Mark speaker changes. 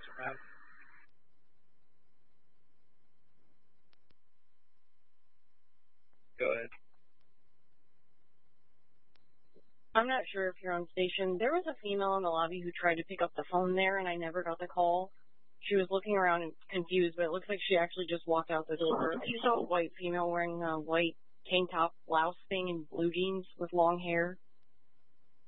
Speaker 1: around. Go ahead.
Speaker 2: I'm not sure if you're on station. There was a female in the lobby who tried to pick up the phone there, and I never got the call. She was looking around and confused, but it looks like she actually just walked out the door. She's a white female wearing a white tank top blouse thing and blue jeans with long hair.